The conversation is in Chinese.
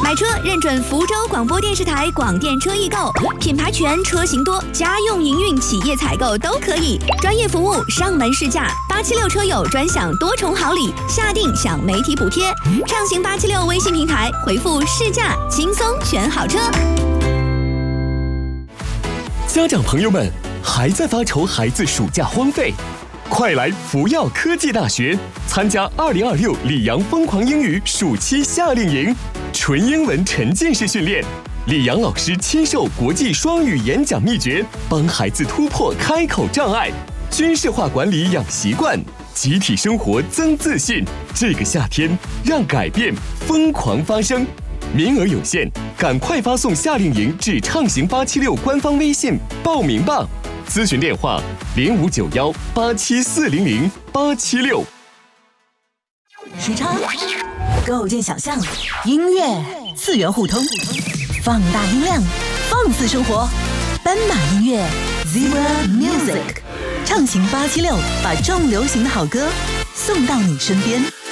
买车认准福州广播电视台广电车易购，品牌全，车型多，家用营运、企业采购都可以，专业服务，上门试驾，876车友专享多重好礼，下定享媒体补贴。畅行876微信平台回复试驾，轻松选好车。 家长朋友们，还在发愁孩子暑假荒废？快来福耀科技大学参加2026里昂疯狂英语暑期夏令营，纯英文沉浸式训练，李阳老师亲授国际双语演讲秘诀，帮孩子突破开口障碍，军事化管理养习惯，集体生活增自信。这个夏天，让改变疯狂发生，名额有限，赶快发送夏令营至畅行876官方微信报名吧。咨询电话059187400876。 时差构建想象，音乐次元互通，放大音量，放肆生活。斑马音乐 Zebra Music， 畅行876，把重流行的好歌送到你身边。